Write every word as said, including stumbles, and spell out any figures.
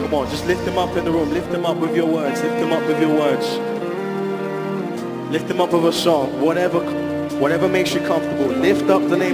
Come on, just lift him up in the room. Lift him up with your words. Lift him up with your words. Lift him up with a song. Whatever, whatever makes you comfortable. Lift up the name